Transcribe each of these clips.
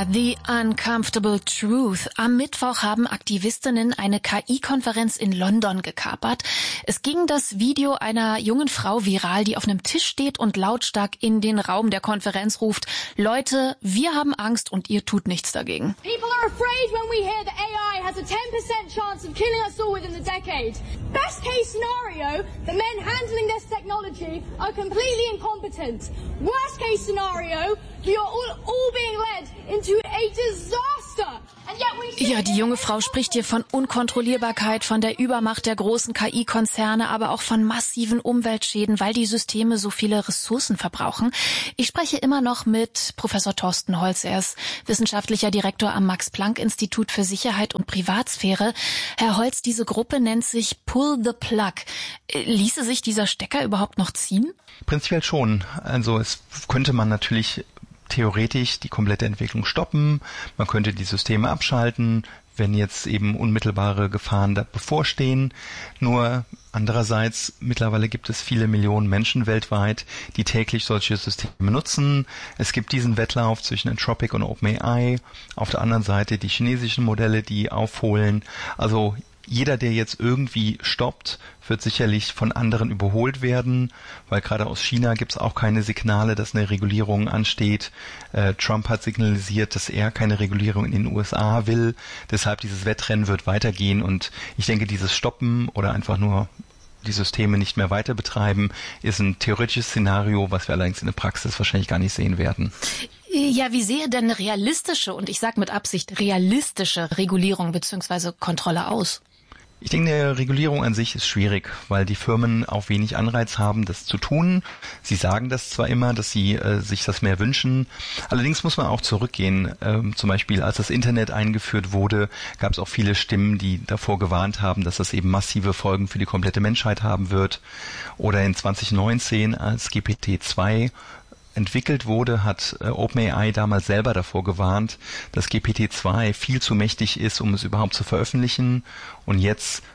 Ja, The Uncomfortable Truth. Am Mittwoch haben Aktivistinnen eine KI-Konferenz in London gekapert. Es ging das Video einer jungen Frau viral, die auf einem Tisch steht und lautstark in den Raum der Konferenz ruft: Leute, wir haben Angst und ihr tut nichts dagegen. People are afraid when we hear that AI has a 10% chance of killing us all within the decade. Best case scenario, the men handling this technology are completely incompetent. Worst case scenario, we are all being led into a disaster. Ja, die junge Frau spricht hier von Unkontrollierbarkeit, von der Übermacht der großen KI-Konzerne, aber auch von massiven Umweltschäden, weil die Systeme so viele Ressourcen verbrauchen. Ich spreche immer noch mit Professor Thorsten Holz. Er ist wissenschaftlicher Direktor am Max-Planck-Institut für Sicherheit und Privatsphäre. Herr Holz, diese Gruppe nennt sich Pull the Plug. Ließe sich dieser Stecker überhaupt noch ziehen? Prinzipiell schon. Also es könnte man natürlich theoretisch die komplette Entwicklung stoppen. Man könnte die Systeme abschalten, wenn jetzt eben unmittelbare Gefahren da bevorstehen. Nur andererseits, mittlerweile gibt es viele Millionen Menschen weltweit, die täglich solche Systeme nutzen. Es gibt diesen Wettlauf zwischen Anthropic und OpenAI. Auf der anderen Seite die chinesischen Modelle, die aufholen. Also jeder, der jetzt irgendwie stoppt, wird sicherlich von anderen überholt werden, weil gerade aus China gibt es auch keine Signale, dass eine Regulierung ansteht. Trump hat signalisiert, dass er keine Regulierung in den USA will. Deshalb dieses Wettrennen wird weitergehen und ich denke, dieses Stoppen oder einfach nur die Systeme nicht mehr weiter betreiben, ist ein theoretisches Szenario, was wir allerdings in der Praxis wahrscheinlich gar nicht sehen werden. Ja, wie sehe denn eine realistische, und ich sage mit Absicht realistische Regulierung bzw. Kontrolle aus? Ich denke, eine Regulierung an sich ist schwierig, weil die Firmen auch wenig Anreiz haben, das zu tun. Sie sagen das zwar immer, dass sie sich das mehr wünschen. Allerdings muss man auch zurückgehen. Zum Beispiel, als das Internet eingeführt wurde, gab es auch viele Stimmen, die davor gewarnt haben, dass das eben massive Folgen für die komplette Menschheit haben wird. Oder in 2019, als GPT-2 entwickelt wurde, hat OpenAI damals selber davor gewarnt, dass GPT-2 viel zu mächtig ist, um es überhaupt zu veröffentlichen. Und jetzt,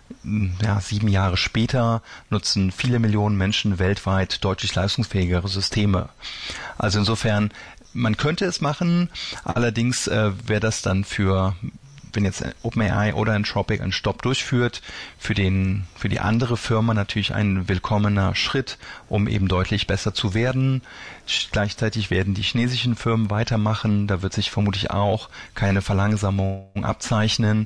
7 Jahre später, nutzen viele Millionen Menschen weltweit deutlich leistungsfähigere Systeme. Also insofern, man könnte es machen, allerdings wäre das dann wenn jetzt OpenAI oder Anthropic einen Stopp durchführt, für die andere Firma natürlich ein willkommener Schritt, um eben deutlich besser zu werden. Gleichzeitig werden die chinesischen Firmen weitermachen, da wird sich vermutlich auch keine Verlangsamung abzeichnen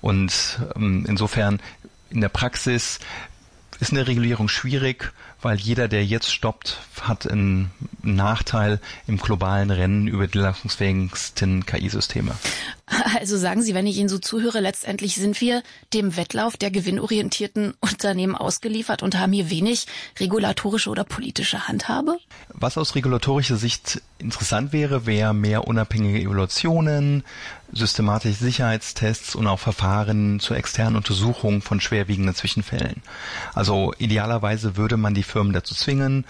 und insofern in der Praxis ist eine Regulierung schwierig, weil jeder, der jetzt stoppt, hat einen Nachteil im globalen Rennen über die leistungsfähigsten KI-Systeme. Also sagen Sie, wenn ich Ihnen so zuhöre, letztendlich sind wir dem Wettlauf der gewinnorientierten Unternehmen ausgeliefert und haben hier wenig regulatorische oder politische Handhabe? Was aus regulatorischer Sicht interessant wäre, wäre mehr unabhängige Evaluationen, systematische Sicherheitstests und auch Verfahren zur externen Untersuchung von schwerwiegenden Zwischenfällen. Also idealerweise würde man die Firmen dazu zwingen,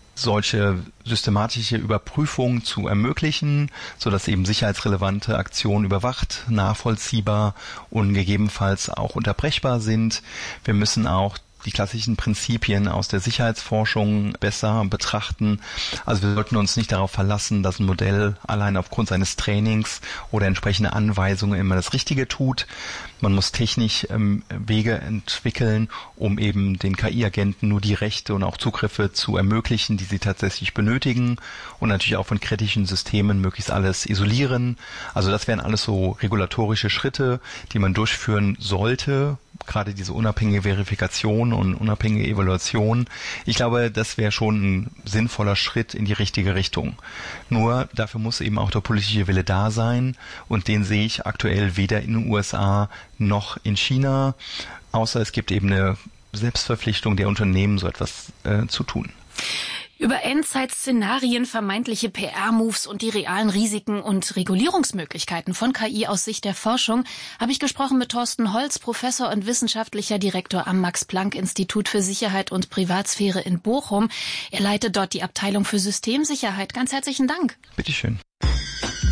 solche systematische Überprüfungen zu ermöglichen, sodass eben sicherheitsrelevante Aktionen überwacht, nachvollziehbar und gegebenenfalls auch unterbrechbar sind. Wir müssen auch die klassischen Prinzipien aus der Sicherheitsforschung besser betrachten. Also wir sollten uns nicht darauf verlassen, dass ein Modell allein aufgrund seines Trainings oder entsprechender Anweisungen immer das Richtige tut. Man muss technisch Wege entwickeln, um eben den KI-Agenten nur die Rechte und auch Zugriffe zu ermöglichen, die sie tatsächlich benötigen und natürlich auch von kritischen Systemen möglichst alles isolieren. Also das wären alles so regulatorische Schritte, die man durchführen sollte, gerade diese unabhängige Verifikation und unabhängige Evaluation. Ich glaube, das wäre schon ein sinnvoller Schritt in die richtige Richtung. Nur dafür muss eben auch der politische Wille da sein und den sehe ich aktuell weder in den USA noch in China, außer es gibt eben eine Selbstverpflichtung der Unternehmen, so etwas zu tun. Über Endzeit-Szenarien, vermeintliche PR-Moves und die realen Risiken und Regulierungsmöglichkeiten von KI aus Sicht der Forschung habe ich gesprochen mit Thorsten Holz, Professor und wissenschaftlicher Direktor am Max-Planck-Institut für Sicherheit und Privatsphäre in Bochum. Er leitet dort die Abteilung für Systemsicherheit. Ganz herzlichen Dank. Bitteschön.